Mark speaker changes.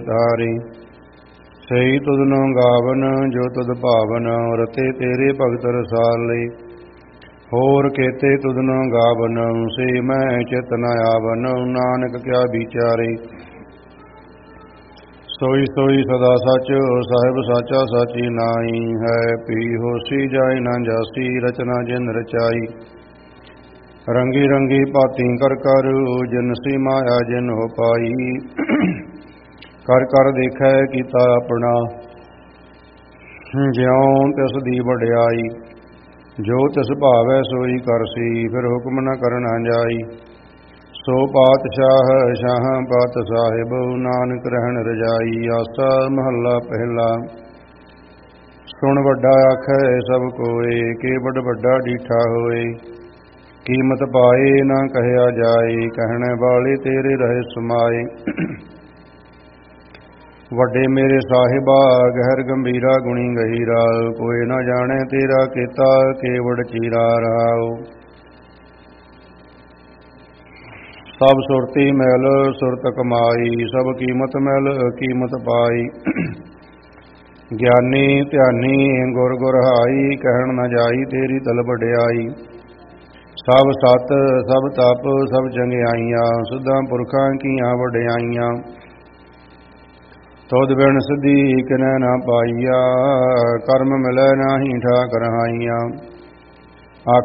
Speaker 1: ਤਾਰੀ ਸਹੀ ਤੁਧਨੋ ਗਾਵਨ ਜੋ ਤੁਧ ਭਾਵਨ ਰਤੇ ਤੇਰੇ ਭਗਤ ਰਸਾਲੇ ਹੋਰ ਕੇਤੇ ਤੁਧਨੋ ਗਾਵਨ ਸੇ ਮੈਂ ਚਿਤ ਨ ਆਵਨ ਨਾਨਕ ਕਿਆ ਵਿਚਾਰੇ ਸੋਈ ਸੋਈ ਸਦਾ ਸਚ ਸਾਹਿਬ ਸਾਚਾ ਸਾਚੀ ਨਾਈ ਹੈ ਪੀ ਹੋਸੀ ਜਾਇ ਨਾ ਜਾਸੀ ਰਚਨਾ ਜਿਨ ਰਚਾਈ ਰੰਗੀ ਰੰਗੀ ਭਾਤੀ ਕਰ ਕਰ ਜਿਨ ਸੀ ਮਾਇਆ ਜਿਨ ਹੋ ਪਾਈ ਕਰ ਕਰ ਦੇਖੈ ਕੀਤਾ ਆਪਣਾ ਜਿਉ ਤਿਸ ਦੀ ਵਡਿਆਈ ਜੋ ਤਿਸ ਭਾਵੈ ਸੋਈ ਕਰਸੀ ਫਿਰ ਹੁਕਮ ਨ ਕਰਨਾ ਜਾਈ ਸੋ ਪਾਤਸ਼ਾਹ ਸ਼ਾਹ ਪਾਤ ਸਾਹਿਬ ਨਾਨਕ ਰਹਿਣ ਰਜਾਈ ਆਸਾ ਮਹੱਲਾ ਪਹਿਲਾ ਸੁਣ ਵੱਡਾ ਆਖੈ ਸਭ ਕੋਏ ਕੇ ਵੱਡ ਵੱਡਾ ਡੀਠਾ ਹੋਏ ਕੀਮਤ ਪਾਏ ਨਾ ਕਹਿਆ ਜਾਏ ਕਹਿਣੇ ਵਾਲੇ ਤੇਰੇ ਰਹੇ ਸਮਾਏ ਵੱਡੇ ਮੇਰੇ ਸਾਹਿਬਾ ਗਹਿਰ ਗੰਭੀਰਾ ਗੁਣੀ ਗਹੀਰਾ ਕੋਈ ਨਾ ਜਾਣੇ ਤੇਰਾ ਕੀਤਾ ਕੇਵੜ ਚੀਰਾ ਰਹਾਉ ਸਭ ਸੁਰਤੀ ਮੈਲ ਸੁਰਤ ਕਮਾਈ ਸਭ ਕੀਮਤ ਮੈਲ ਕੀਮਤ ਪਾਈ ਗਿਆਨੀ ਧਿਆਨੀ ਗੁਰ ਗੁਰ ਹਾਈ ਕਹਿਣ ਨਾ ਜਾਈ ਤੇਰੀ ਤਲ ਵਡਿਆਈ ਸਭ ਸਤ ਸਭ ਤਪ ਸਭ ਚੰਗਿਆਈਆਂ ਸੁਧਾਂ ਪੁਰਖਾਂ ਕੀਆਂ ਵਡਿਆਈਆਂ ਤੋਦ ਬਿਨ ਸਿੱਧੀ ਕਿਨੈ ਨਾ ਪਾਈਆ ਕਰਮ ਮਿਲੈ ਨਾਹੀ ਠਾਕ ਰਹਾਈਆਂ